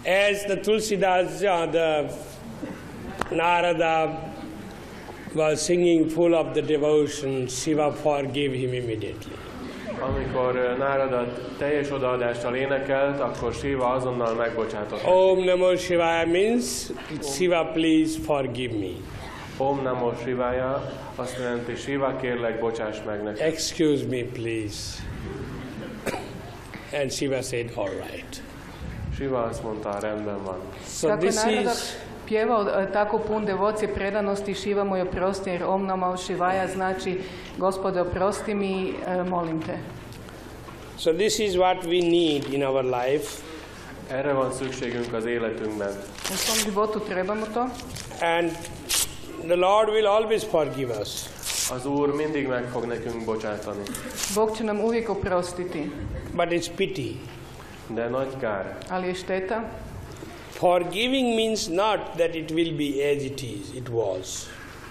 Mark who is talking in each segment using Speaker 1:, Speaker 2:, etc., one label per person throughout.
Speaker 1: As the Tulsidas, the Narada was singing full of the devotion, Shiva forgave him immediately.
Speaker 2: Amikor Nárada teljes odaadással énekelt, akkor Shiva azonnal megbocsátott.
Speaker 1: Om Namo Shivaya means, Shiva please forgive me.
Speaker 2: Om Namo Shivaya azt jelenti, Shiva kérlek bocsáss meg nekem.
Speaker 1: Excuse me please. And Shiva said, all right.
Speaker 2: Shiva azt mondta, rendben van.
Speaker 1: So this is...
Speaker 3: Pjevao tako pun devocije, predanosti, Shiva mu je oprosti, jer Om Namo Shivaya znači Gospode oprosti mi, molim te.
Speaker 1: So this is what we need in our life.
Speaker 2: Erre van szükségünk az életünkben.
Speaker 3: U svom životu trebamo to.
Speaker 1: And the Lord will always forgive us.
Speaker 2: Az Úr mindig meg fog nekünk bocsátani.
Speaker 3: Bog će nam uvijek oprostiti.
Speaker 1: But it's pity.
Speaker 2: De nagy kár.
Speaker 3: Ali je šteta.
Speaker 1: Forgiving means not that it will be as it is, it was.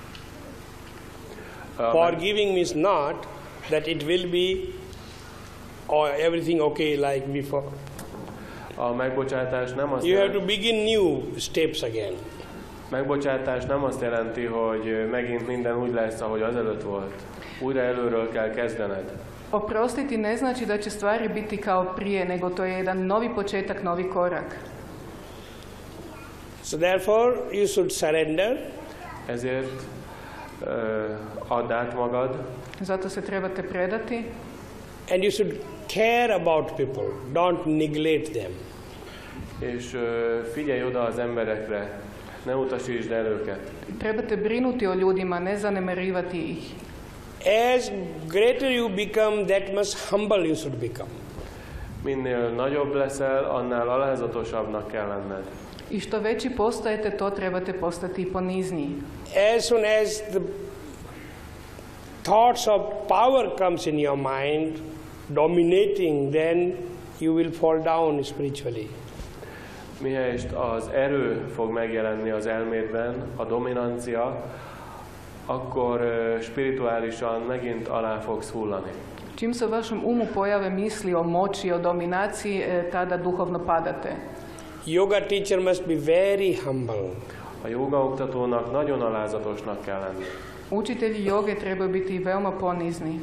Speaker 1: Forgiving means not that it will be everything okay like before.
Speaker 2: A megbocsátás nem azt
Speaker 1: You have
Speaker 2: jelenti,
Speaker 1: to begin new steps again.
Speaker 2: megbocsátás nem azt jelenti, hogy megint minden úgy lesz, ahogy azelőtt volt. Újra előről kell kezdened.
Speaker 3: Oprostiti ne znači da će stvari biti kao prije, nego to je jedan novi početak, novi korak.
Speaker 1: So therefore you should surrender.
Speaker 2: Ezért add át magad.
Speaker 3: Zato se trebate predati.
Speaker 1: And you should care about people. Don't neglect them.
Speaker 2: És figyelj oda az emberekre. Ne utasítsd el őket.
Speaker 3: Trebate brinuti o ljudima, ne zanemarivati ih.
Speaker 1: As greater you become, that much humble you should become.
Speaker 2: Minél nagyobb leszel, annál alázatosabbnak kell lenned.
Speaker 3: I što veći postajete, to trebate postati i ponizniji.
Speaker 1: As soon as the thoughts of power comes in your mind, dominating, then you will fall down spiritually.
Speaker 2: Mihelyest az erő fog megjelenni az elmédben, a dominancia, akkor spirituálisan megint alá fogsz hullani.
Speaker 3: Čim se u vašem umu pojave misli o moći, o dominaciji, tada duhovno padate.
Speaker 1: Yoga teacher must be very humble.
Speaker 2: A joga oktatónak nagyon alázatosnak kell lenni.
Speaker 3: Učitelji joge trebaju biti veoma ponizni.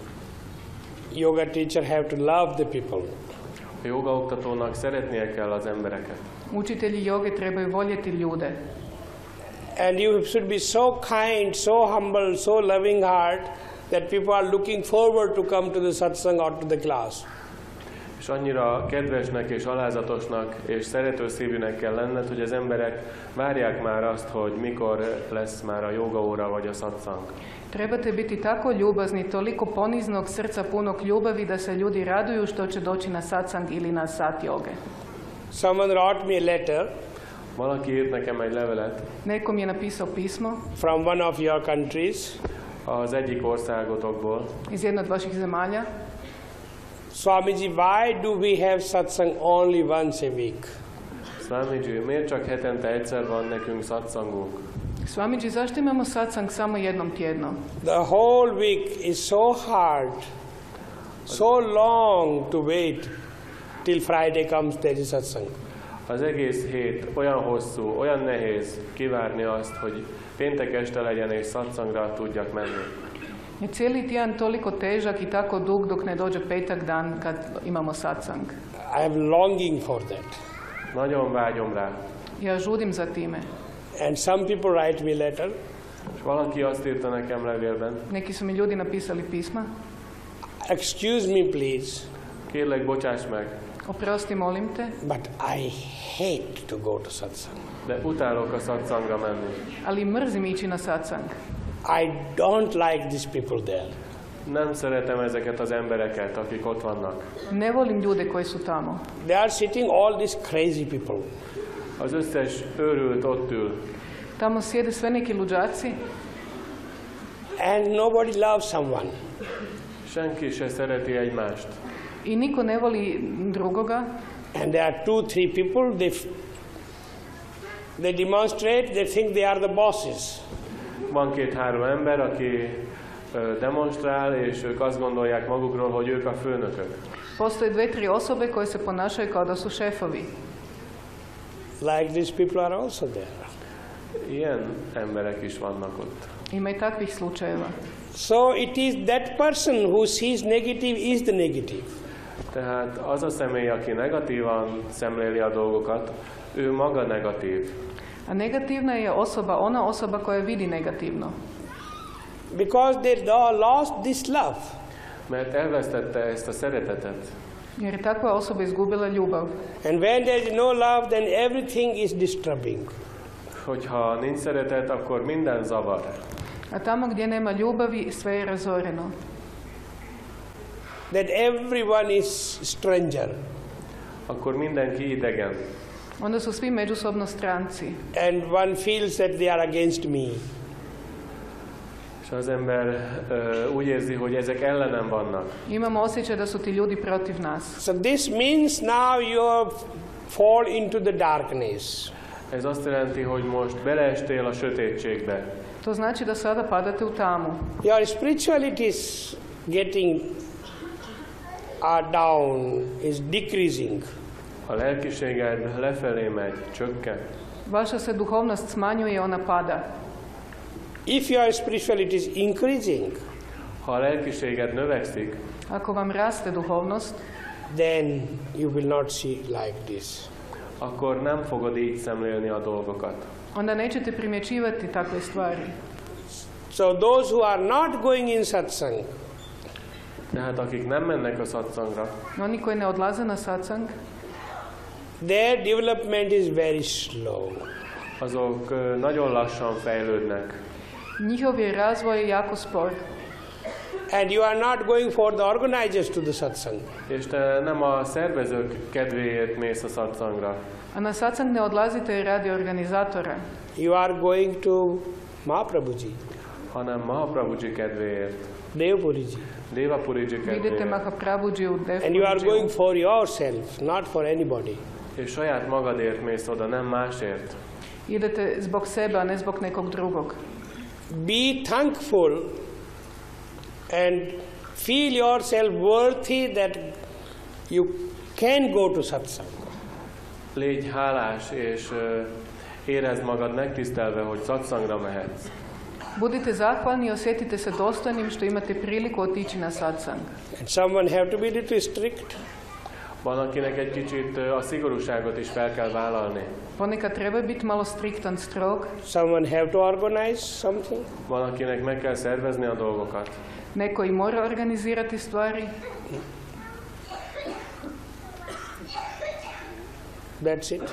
Speaker 1: Yoga teacher have to love the people.
Speaker 2: A joga oktatónak szeretnie kell az embereket.
Speaker 3: Učitelji joge trebaju voljeti ljude.
Speaker 1: And you should be so kind, so humble, so loving heart that people are looking forward to come to the satsang or to the class.
Speaker 2: És annyira kedvesnek és alázatosnak és szeretőszívűnek kell lenned, hogy az emberek várják már azt, hogy mikor lesz már a joga óra vagy a satsang.
Speaker 3: Trebate biti tako ljubazni, toliko poniznog srca, punog ljubavi da se ljudi raduju što će doći na satsang ili na sat joge.
Speaker 1: Someone wrote me a letter.
Speaker 2: Valaki írt nekem egy levelet.
Speaker 3: Nekom je napisao pismo.
Speaker 1: From one of your countries.
Speaker 2: Az egyik országotokból.
Speaker 3: Iz jedne od vaših zemalja.
Speaker 1: Swamiji, why do we have satsang only once a week?
Speaker 2: Swamiji, miért csak hetente egyszer van nekünk satsangunk?
Speaker 3: Swamiji, zašto imamo satsang samo jednom tjedno?
Speaker 1: The whole week is so hard, so long to wait till Friday comes, there is satsang.
Speaker 2: Az egész hét olyan hosszú, olyan nehéz kivárni azt, hogy péntek este legyen és satsangra tudjak menni.
Speaker 3: Je cijeli tjedan toliko težak i tako dug dok ne dođe petak dan kad imamo satsang.
Speaker 1: I am longing for that.
Speaker 2: Nagyon vágyom rá.
Speaker 3: Ja žudim za time.
Speaker 1: And some people write me letter.
Speaker 2: És valaki azt írta nekem levélben.
Speaker 3: Neki su mi ljudi napisali pisma.
Speaker 1: Excuse me please.
Speaker 2: Kérlek, bocsáss meg.
Speaker 3: Oprosti, molim te.
Speaker 1: But I hate to go to satsang.
Speaker 2: De utálok a satsangra menni.
Speaker 3: Ali mrzim ići na satsang.
Speaker 1: I don't like these people there.
Speaker 2: Nem szeretem ezeket az embereket, akik ott vannak.
Speaker 3: Ne volim ljude koji su tamo.
Speaker 1: They are sitting all these crazy people.
Speaker 2: Az összes őrült ott ül.
Speaker 3: Tamo sjede sve neki luđaci.
Speaker 1: And nobody loves someone.
Speaker 2: Senki se szereti egymást.
Speaker 3: I niko ne voli drugoga.
Speaker 1: And there are 2-3 people, they demonstrate, they think they are the bosses.
Speaker 2: Van 2-3 ember, aki demonstrál, és ők azt gondolják magukról, hogy ők a főnökök.
Speaker 3: Postoje 2-3 osobe koje se ponašaju kao da su šefovi.
Speaker 1: Like these people are also there.
Speaker 2: Ilyen emberek is vannak ott.
Speaker 3: Ima i takvih slučajeva.
Speaker 1: So it is that person who sees negative is the negative.
Speaker 2: Tehát az a személy, aki negatívan szemléli a dolgokat, ő maga negatív.
Speaker 3: A negativna je osoba, ona osoba koja vidi negativno.
Speaker 1: Because they lost this love.
Speaker 2: Mert elvesztette ezt a szeretetet.
Speaker 3: Jer je takva osoba izgubila ljubav.
Speaker 1: And when there is no love, then everything is disturbing.
Speaker 2: Hogyha nincs szeretet, akkor minden zavar.
Speaker 3: A tamo gdje nema ljubavi, sve je razoreno.
Speaker 1: That everyone is stranger.
Speaker 2: Akkor mindenki idegen.
Speaker 3: Onda su svi međusobno stranci.
Speaker 1: And one feels that they are against me.
Speaker 2: És az ember úgy érzi, hogy ezek ellenem vannak.
Speaker 3: Imamo osjećaj da su ti ljudi protiv nas.
Speaker 1: So this means now you fall into the darkness.
Speaker 2: Ez azt jelenti, hogy most beleestél a sötétségbe.
Speaker 3: To znači da sada padate u tamu.
Speaker 1: Your spirituality is getting down, is decreasing.
Speaker 2: A lelkiséged lefelé megy, csökken.
Speaker 3: Vaša se duhovnost smanjuje, ona pada.
Speaker 1: If your spirituality is increasing,
Speaker 2: Ha a lelkiséged növekszik,
Speaker 3: Ako vam raste duhovnost,
Speaker 1: then you will not see like this.
Speaker 2: akkor nem fogod így szemlélni a dolgokat.
Speaker 3: onda nećete primjećivati takve stvari.
Speaker 1: So those who are not going in satsang,
Speaker 2: Tehát akik nem mennek a satsangra,
Speaker 3: Oni koji ne odlaze na satsang,
Speaker 1: their development is very slow.
Speaker 2: azok nagyon lassan fejlődnek.
Speaker 3: njihov je razvoj jako spor.
Speaker 1: And you are not going for the organizers to the satsang.
Speaker 2: És te nem a szervezők kedvéért mész a satsangra,
Speaker 3: A na satsang ne odlazite radi organizatora,
Speaker 1: You are going to Mahaprabhuji,
Speaker 2: hanem Mahaprabhuji kedvéért,
Speaker 1: Devpuriji.
Speaker 2: Devapuriji
Speaker 3: idete
Speaker 2: kedvéért,
Speaker 3: Mahaprabhuji u
Speaker 1: And you are going
Speaker 3: Devpuriji.
Speaker 1: for yourself, not for anybody.
Speaker 2: és saját magadért mész oda, nem másért.
Speaker 3: Idete zbog sebe, a ne zbog nekog drugog.
Speaker 1: Be thankful and feel yourself worthy that you can go to satsang.
Speaker 2: Légy hálás, és érezd magad megtisztelve, hogy satsangra mehetsz.
Speaker 3: Budite zahvalni i osjetite se dostojnim što imate priliku otići na satsang.
Speaker 1: And someone have to be a little strict.
Speaker 2: Van, akinek egy kicsit a szigorúságot is fel kell vállalni.
Speaker 3: Ponekad treba biti malo striktan, strog.
Speaker 1: Someone have to organize something.
Speaker 2: Van, akinek meg kell szervezni a dolgokat.
Speaker 3: Neko i mora organizirati stvari.
Speaker 1: That's it.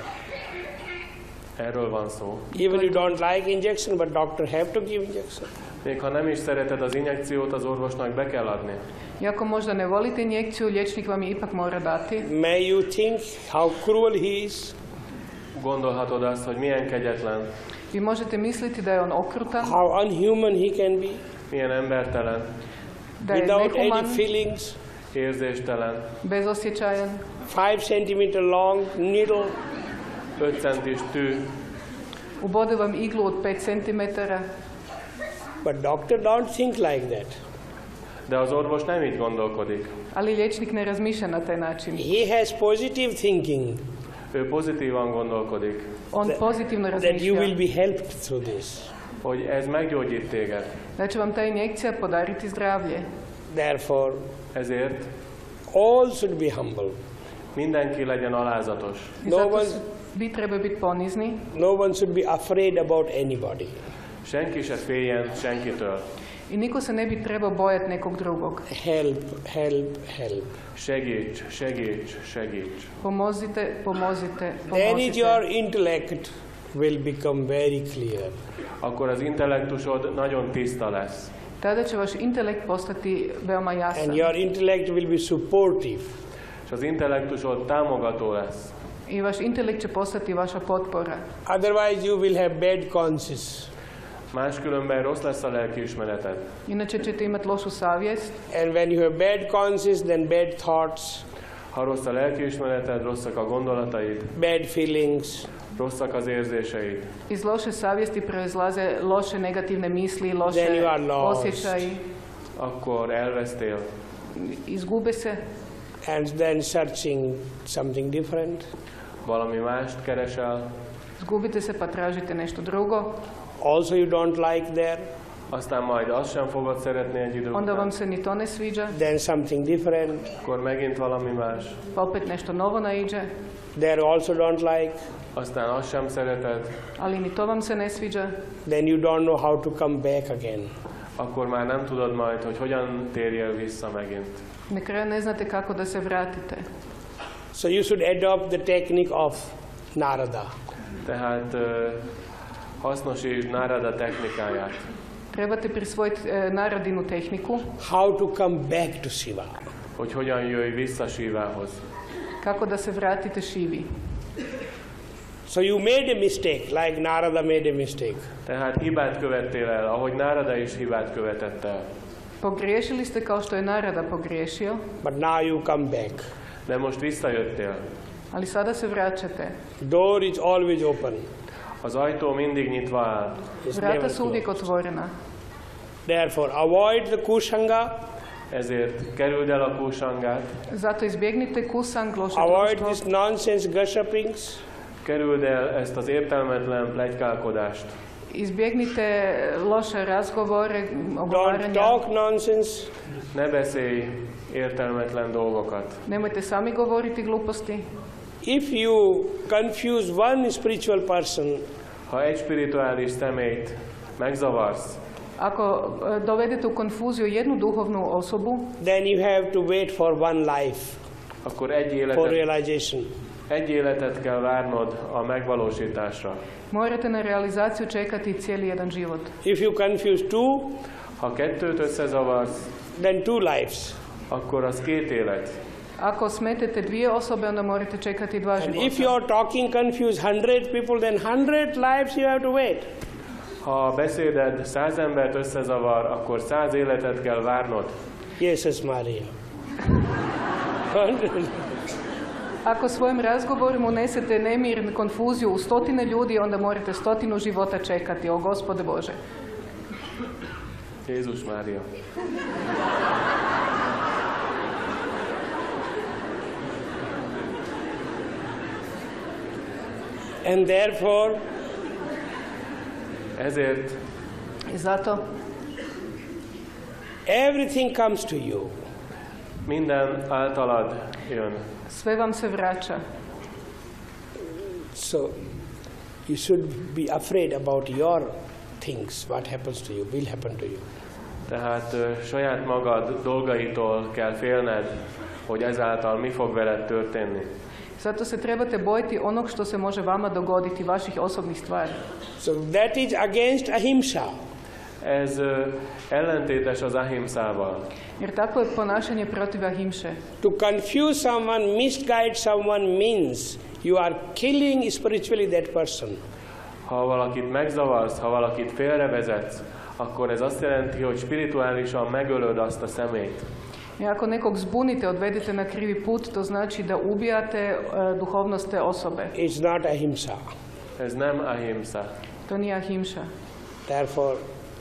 Speaker 2: Erről van szó.
Speaker 1: Even you don't like injection, but doctor have to give injection.
Speaker 2: Még ha nem is szereted az injekciót, az orvosnak be kell adni.
Speaker 3: Iako možda ne volite injekciju, liječnik vam je ipak mora dati.
Speaker 1: May you think how cruel he is.
Speaker 2: Gondolhatod azt, hogy milyen kegyetlen,
Speaker 3: Vi možete misliti da je on okrutan,
Speaker 1: How unhuman he can be,
Speaker 2: milyen embertelen,
Speaker 3: da je
Speaker 1: without
Speaker 3: nehuman,
Speaker 1: any feelings.
Speaker 2: érzéstelen,
Speaker 3: bezosjećajan,
Speaker 1: 5 centimeter long needle,
Speaker 2: 5 centis tű,
Speaker 3: ubode vam iglu od 5 cm,
Speaker 1: but doctor don't think like that.
Speaker 2: de az orvos nem így gondolkodik.
Speaker 3: ali liječnik ne razmišlja na taj način.
Speaker 1: He has positive thinking
Speaker 2: Ő pozitívan gondolkodik,
Speaker 3: On pozitivno
Speaker 1: that you will
Speaker 3: razmišlja
Speaker 1: be helped through this.
Speaker 2: hogy ez meggyógyít téged.
Speaker 3: da će vam ta injekcija podariti zdravlje.
Speaker 1: Therefore,
Speaker 2: Ezért
Speaker 1: all should be humble.
Speaker 2: mindenki legyen alázatos.
Speaker 3: I
Speaker 1: No
Speaker 3: zato
Speaker 1: one-
Speaker 3: vi trebaju biti ponizni
Speaker 1: No one should be afraid about anybody.
Speaker 2: Senki se féljen senkitől.
Speaker 3: i niko se ne bi trebao bojati nekog drugog.
Speaker 1: Help, help, help.
Speaker 2: Segíts, segíts, segíts.
Speaker 3: Pomozite, pomozite,
Speaker 1: Then is your
Speaker 3: pomozite.
Speaker 1: intellect will become very clear.
Speaker 2: Akkor az intellektusod nagyon tiszta lesz.
Speaker 3: Tada će vaš intelekt postati veoma jasan.
Speaker 1: And your intellect will be supportive.
Speaker 2: És az intellektusod támogató lesz.
Speaker 3: I vaš intelekt će postati vaša potpora.
Speaker 1: Otherwise you will have bad conscience.
Speaker 2: Máskülönben rossz lesz a lelkiismereted.
Speaker 3: Inače ćete imati lošu savjest.
Speaker 1: And when you have bad conscience, then bad thoughts,
Speaker 2: Ha rossz a lelkiismereted, rosszak a gondolataid,
Speaker 1: bad feelings.
Speaker 2: rosszak az érzéseid,
Speaker 3: Iz loše savjesti proizlaze loše negativne misli,
Speaker 1: Then
Speaker 3: loše
Speaker 1: you are lost.
Speaker 3: osjećaji.
Speaker 2: akkor elvesztél.
Speaker 3: Izgube se.
Speaker 1: And then searching something different.
Speaker 2: valami mást keresel,
Speaker 3: Zgubite se pa tražite nešto drugo,
Speaker 1: also you don't like there,
Speaker 2: aztán majd azt sem fogod szeretni egy idő
Speaker 3: onda vam
Speaker 2: után,
Speaker 3: se ni to ne sviđa,
Speaker 1: then something different,
Speaker 2: akkor megint valami más,
Speaker 3: pa opet nešto novo naiđe,
Speaker 1: there also don't like,
Speaker 2: aztán azt sem szereted,
Speaker 3: ali ni to vam se ne sviđa,
Speaker 1: then you don't know how to come back again.
Speaker 2: akkor már nem tudod majd, hogy hogyan térjél vissza megint.
Speaker 3: na kraju ne znate kako da se vratite.
Speaker 1: So you should adopt the technique of Narada.
Speaker 2: Tehát hasznosítsd Narada technikáját,
Speaker 3: Trebate prisvojiti Naradinu tehniku,
Speaker 1: How to come back to Shiva.
Speaker 2: hogy hogyan jöjj vissza Shivához.
Speaker 3: kako da se vratite Šivi.
Speaker 1: So you made a mistake, like Narada made a mistake.
Speaker 2: Tehát hibát követtél el, ahogy Narada is hibát követett el.
Speaker 3: Pogriješili ste kao što je Narada pogriješio,
Speaker 1: But now you come back.
Speaker 2: De most visszajöttél.
Speaker 3: ali sada se vraćate.
Speaker 1: Door is always open.
Speaker 2: Az ajtó mindig nyitva áll.
Speaker 1: It's
Speaker 3: Vrata
Speaker 1: never
Speaker 3: su uvijek
Speaker 1: closed.
Speaker 3: otvorena.
Speaker 1: Therefore, avoid the kushanga,
Speaker 2: Ezért kerüld el a kúsangát,
Speaker 3: Zato izbjegnite kusang, loše
Speaker 1: avoid
Speaker 3: društvo,
Speaker 1: this nonsense gossipings,
Speaker 2: kerüld el ezt az értelmetlen pletykálkodást.
Speaker 3: izbjegnite loše razgovore,
Speaker 1: don't
Speaker 3: ogovaranja.
Speaker 1: talk nonsense,
Speaker 2: Ne beszélj értelmetlen dolgokat.
Speaker 3: Nemojte sami govoriti gluposti.
Speaker 1: If you confuse one spiritual person,
Speaker 2: Ha egy spirituális személyt megzavarsz,
Speaker 3: Ako dovedete u konfuziju jednu duhovnu osobu,
Speaker 1: then you have to wait for one life
Speaker 2: akkor egy
Speaker 1: for
Speaker 2: életet,
Speaker 1: realization.
Speaker 2: egy életet kell várnod a megvalósításra.
Speaker 3: morate na realizaciju čekati cijeli jedan život.
Speaker 1: If you confuse two,
Speaker 2: Ha kettőt összezavarsz,
Speaker 1: then two lives.
Speaker 2: akkor az két élet.
Speaker 3: Ako smetete dvije osobe, onda morate čekati dva
Speaker 1: And if you
Speaker 3: života.
Speaker 1: are talking confuse 100 people, then 100 lives you have to wait.
Speaker 2: Ha a beszéded 100 embert összezavar, akkor 100 életet kell várnod.
Speaker 1: Jesus Maria.
Speaker 3: Ako svojim razgovorom unesete nemir, konfuziju u stotine ljudi, onda morate 100 života čekati. O Gospode Bože.
Speaker 2: Jézus Mária.
Speaker 1: And therefore,
Speaker 2: Ezért
Speaker 3: I zato
Speaker 1: everything comes to you.
Speaker 2: minden általad jön.
Speaker 3: sve vam se vraća.
Speaker 1: So you should be afraid about your things, what happens to you, will happen to you.
Speaker 2: Tehát saját magad dolgaitól kell félned, hogy ezáltal mi fog veled történni.
Speaker 3: Zato se trebate bojiti onog što se može vama dogoditi, vaših osobnih stvari.
Speaker 1: So that is against ahimsa.
Speaker 2: Ez ellentétes az ahimszával.
Speaker 3: Jer takvo je ponašanje protiv ahimše.
Speaker 1: To confuse someone, misguide someone means you are killing spiritually that person.
Speaker 2: Ha valakit megzavarsz, ha valakit félrevezetsz, akkor ez azt jelenti, hogy spirituálisan megölöd azt a személyt.
Speaker 3: I ako nekog zbunite, odvedete na krivi put, to znači da ubijate duhovnost te osobe.
Speaker 1: It's not ahimsa.
Speaker 2: Ez nem ahimsa.
Speaker 3: To nije ahimša.
Speaker 1: Therefore,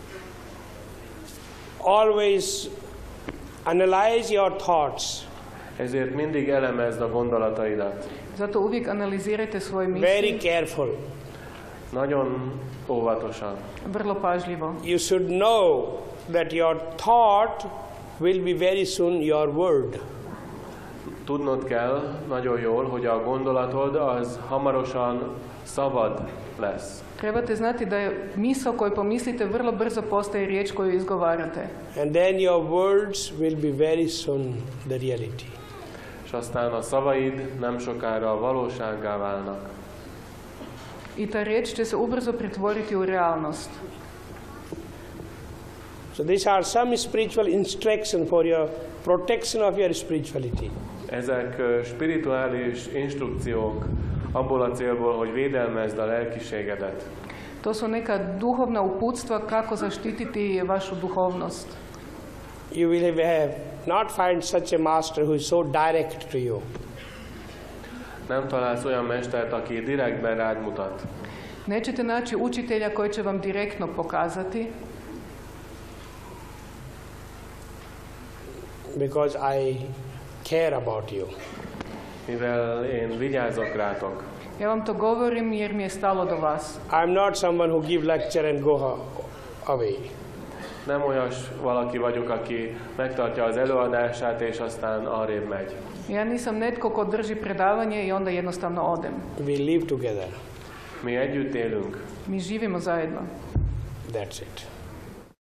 Speaker 1: always analyze your thoughts
Speaker 2: Ezért mindig elemezd a gondolataidat.
Speaker 3: Zato uvijek analizirajte svoje
Speaker 1: very
Speaker 3: misli,
Speaker 1: careful.
Speaker 2: Nagyon óvatosan.
Speaker 3: vrlo pažljivo.
Speaker 1: You should know that your thought will be very soon your word.
Speaker 2: Tudnod kell nagyon jól, hogy a gondolatod az hamarosan szavad lesz.
Speaker 3: Trebate znati da je misao koju pomislite vrlo brzo postaje riječ koju izgovarate.
Speaker 1: And then your words will be very soon the reality.
Speaker 2: És aztán a szavaid nem sokára valósággá válnak.
Speaker 3: I ta riječ će se ubrzo pretvoriti u realnost.
Speaker 1: So these are some spiritual instruction for your protection of your spirituality.
Speaker 2: Ezek spirituális instrukciók abból a célból, hogy védelmezd a lelkiségedet.
Speaker 3: To su neka duhovna uputstva kako zaštititi vašu duhovnost.
Speaker 1: You will have not find such a master who is so direct to you.
Speaker 2: Nem találsz olyan mestert, aki direktben rád mutat.
Speaker 3: Nećete naći učitelja koji će vam direktno pokazati,
Speaker 1: Because I care about you.
Speaker 2: mivel én vigyázok rátok.
Speaker 3: Ja vam to govorim jer mi je stalo do vas.
Speaker 1: I'm not someone who give lecture and go away.
Speaker 2: Nem olyas valaki vagyok, aki megtartja az előadását, és aztán arrébb megy.
Speaker 3: Ja nisam netko ko drži predavanje i onda jednostavno odem.
Speaker 1: We live together.
Speaker 2: Mi együtt élünk.
Speaker 3: Mi živimo zajedno.
Speaker 1: That's it.